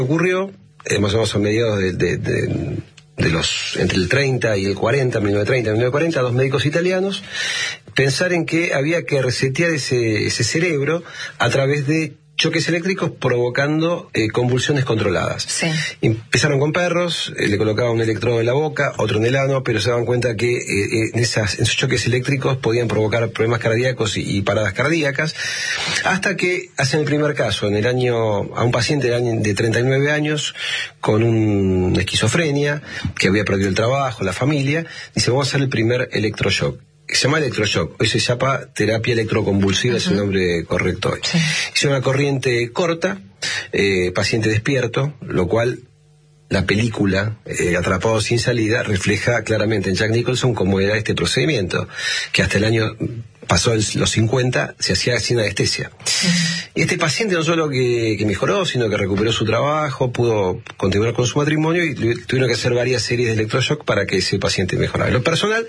Ocurrió más o menos a mediados de los entre el 30 y el 40, 1930, 1940, dos médicos italianos pensar en que había que resetear ese cerebro a través de choques eléctricos provocando convulsiones controladas. Sí. Empezaron con perros, le colocaban un electrodo en la boca, otro en el ano, pero se daban cuenta que en esos choques eléctricos podían provocar problemas cardíacos y paradas cardíacas, hasta que hacen el primer caso a un paciente de 39 años con una esquizofrenia, que había perdido el trabajo, la familia, dice, vamos a hacer el primer electroshock. Se llama electroshock, hoy se llama terapia electroconvulsiva, es el nombre correcto hoy. Sí. Es una corriente corta, paciente despierto, lo cual la película Atrapado sin salida refleja claramente en Jack Nicholson cómo era este procedimiento, que hasta el año pasó los 50 se hacía sin anestesia. Y este paciente no solo que mejoró, sino que recuperó su trabajo, pudo continuar con su matrimonio y tuvieron que hacer varias series de electroshock para que ese paciente mejorara. En lo personal,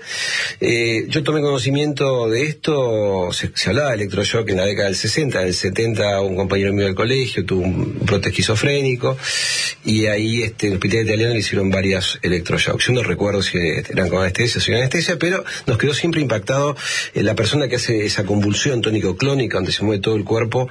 yo tomé conocimiento de esto, se hablaba de electroshock en la década del 60, en el 70 un compañero mío del colegio tuvo un brote esquizofrénico y ahí en el hospital italiano le hicieron varias electroshocks. Yo no recuerdo si eran con anestesia o sin anestesia, pero nos quedó siempre impactado la persona que hace esa convulsión tónico-clónica donde se mueve todo el cuerpo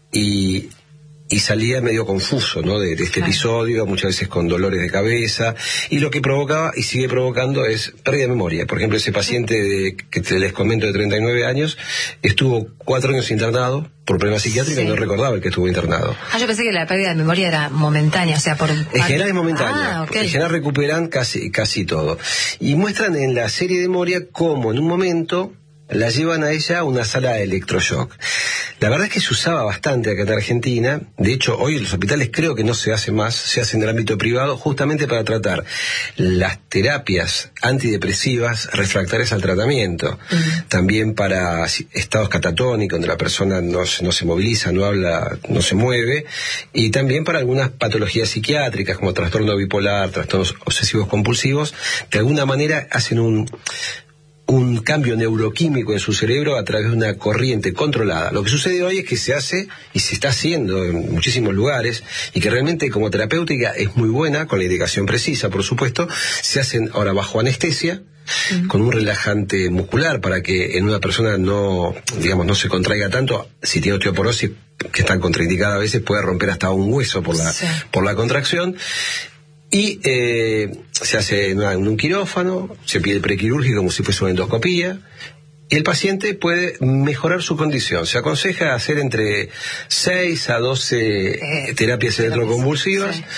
y salía medio confuso, ¿no? de este episodio, muchas veces con dolores de cabeza, y lo que provocaba y sigue provocando es pérdida de memoria. Por ejemplo, ese paciente que les comento de 39 años estuvo 4 años internado por problemas psiquiátricos, no recordaba el que estuvo internado. Yo pensé que la pérdida de memoria era momentánea, o sea, por... En general es momentánea, okay. En general recuperan casi todo. Y muestran en la serie de Moria cómo en un momento la llevan a ella a una sala de electroshock. La verdad es que se usaba bastante acá en Argentina. De hecho, hoy en los hospitales creo que no se hace más, se hace en el ámbito privado, justamente para tratar las terapias antidepresivas refractarias al tratamiento. También para estados catatónicos, donde la persona no se moviliza, no habla, no se mueve. Y también para algunas patologías psiquiátricas, como trastorno bipolar, trastornos obsesivos compulsivos, de alguna manera hacen un cambio neuroquímico en su cerebro a través de una corriente controlada. Lo que sucede hoy es que se hace y se está haciendo en muchísimos lugares y que realmente como terapéutica es muy buena, con la indicación precisa, por supuesto. Se hacen ahora bajo anestesia, con un relajante muscular para que en una persona no se contraiga tanto. Si tiene osteoporosis, que está contraindicada a veces, puede romper hasta un hueso por la contracción. Y se hace en un quirófano, se pide el prequirúrgico como si fuese una endoscopía, y el paciente puede mejorar su condición. Se aconseja hacer entre 6 a 12 terapias electroconvulsivas, sí.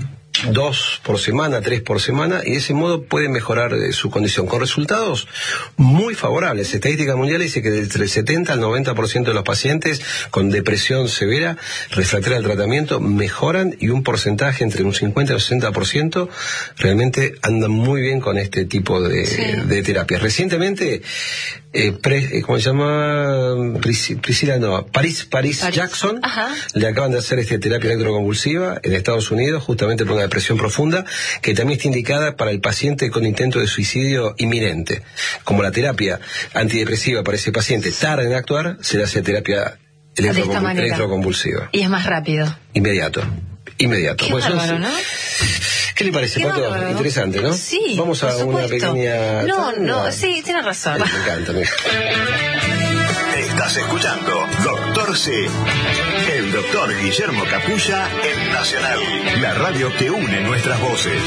2 por semana, 3 por semana, y de ese modo puede mejorar su condición, con resultados muy favorables. Estadística mundial dice que entre el 70 al 90% de los pacientes con depresión severa, refractaria al tratamiento, mejoran, y un porcentaje entre un 50 y un 60% realmente andan muy bien con este tipo de terapias. Recientemente, ¿cómo se llama? Priscila, no, Paris Jackson, le acaban de hacer terapia electroconvulsiva en Estados Unidos, justamente por una depresión profunda, que también está indicada para el paciente con intento de suicidio inminente. Como la terapia antidepresiva para ese paciente tarda en actuar, se le hace terapia electroconvulsiva. Y es más rápido. Inmediato. Qué bárbaro, ¿no? ¿Qué le parece, Pato? Interesante, ¿no? Sí. Vamos a una pequeña... Sí, tiene razón. Me encanta. Estás escuchando Doctor C. El doctor Guillermo Capulla en Nacional, la radio que une nuestras voces.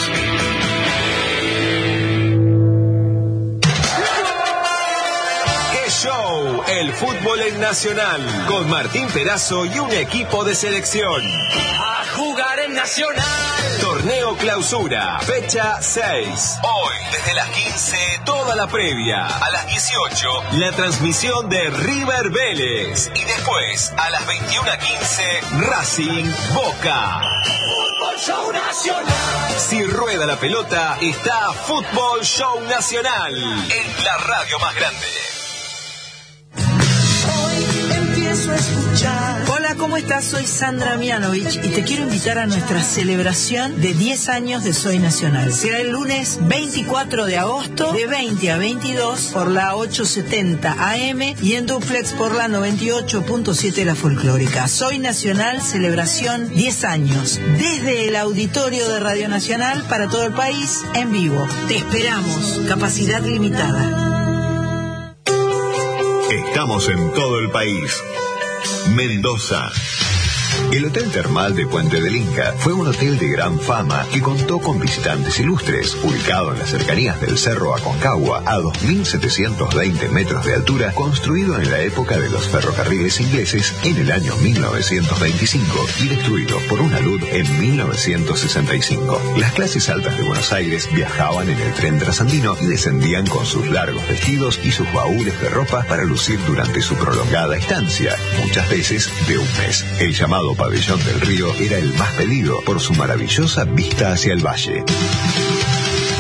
¡Qué show! El fútbol en Nacional, con Martín Perazo y un equipo de selección. ¡A jugar en Nacional! Torneo Clausura, fecha 6. Hoy, desde las 15, toda la previa. A las 18, la transmisión de River Vélez. Y después, a las 21:15, Racing Boca. ¡Fútbol Show Nacional! Si rueda la pelota, está Fútbol Show Nacional, en la radio más grande. Hoy empiezo a escuchar. Hola, Hola, ¿cómo estás? Soy Sandra Mianovich y te quiero invitar a nuestra celebración de 10 años de Soy Nacional. Será el lunes 24 de agosto de 20 a 22 por la 870 AM y en duplex por la 98.7 La Folclórica. Soy Nacional, celebración 10 años. Desde el auditorio de Radio Nacional para todo el país, en vivo. Te esperamos. Capacidad limitada. Estamos en todo el país. Mendoza. El Hotel Termal de Puente del Inca fue un hotel de gran fama que contó con visitantes ilustres, ubicado en las cercanías del Cerro Aconcagua, a 2.720 metros de altura, construido en la época de los ferrocarriles ingleses en el año 1925 y destruido por una luz en 1965. Las clases altas de Buenos Aires viajaban en el tren trasandino y descendían con sus largos vestidos y sus baúles de ropa para lucir durante su prolongada estancia, muchas veces de un mes. El llamado Pabellón del Río era el más pedido por su maravillosa vista hacia el valle.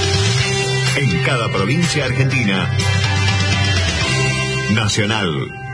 En cada provincia argentina, Nacional.